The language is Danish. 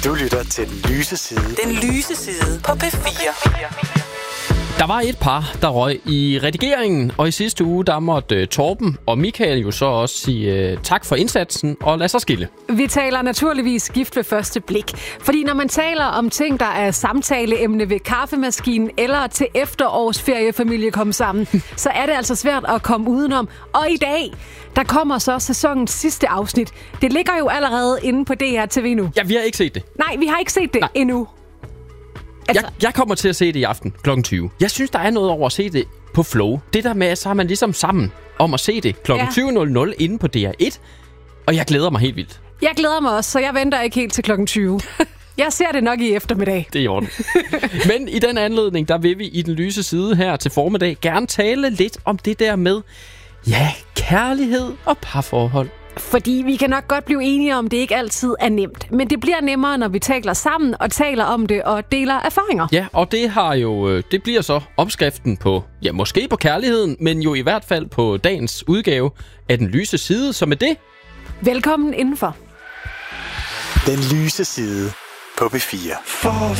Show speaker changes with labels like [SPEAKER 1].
[SPEAKER 1] Du lytter til Den Lyse Side.
[SPEAKER 2] Den lyse side på P4.
[SPEAKER 3] Der var et par, der røg i redigeringen, og i sidste uge, der måtte Torben og Michael jo så også sige tak for indsatsen og lade sig skille.
[SPEAKER 4] Vi taler naturligvis gift ved første blik. Fordi når man taler om ting, der er samtaleemne ved kaffemaskinen eller til efterårsferiefamilie komme sammen, så er det altså svært at komme udenom. Og i dag, der kommer så sæsonens sidste afsnit. Det ligger jo allerede inde på DR TV nu.
[SPEAKER 3] Ja, vi har ikke set det.
[SPEAKER 4] Nej, vi har ikke set det endnu.
[SPEAKER 3] Altså... Jeg kommer til at se det i aften kl. 20. Jeg synes, der er noget over at se det på Flow. Det der med, at så er man ligesom sammen om at se det kl. 20.00 inde på DR1. Og jeg glæder mig helt vildt.
[SPEAKER 4] Jeg glæder mig også, så jeg venter ikke helt til kl. 20. Jeg ser det nok i eftermiddag.
[SPEAKER 3] Det er i orden. Men i den anledning, der vil vi i Den Lyse Side her til formiddag gerne tale lidt om det der med, kærlighed og parforhold.
[SPEAKER 4] Fordi vi kan nok godt blive enige om, det ikke altid er nemt. Men det bliver nemmere, når vi taler sammen og taler om det og deler erfaringer.
[SPEAKER 3] Ja, og det har jo det bliver så opskriften på, måske på kærligheden, men jo i hvert fald på dagens udgave af Den Lyse Side. Så med det...
[SPEAKER 4] Velkommen indenfor.
[SPEAKER 1] Den Lyse Side på P4.
[SPEAKER 5] For